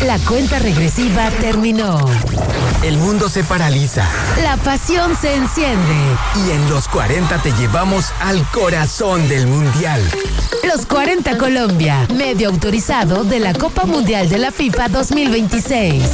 La cuenta regresiva terminó. El mundo se paraliza. La pasión se enciende. Y en los 40 te llevamos al corazón del Mundial. Los 40 Colombia, medio autorizado de la Copa Mundial de la FIFA 2026.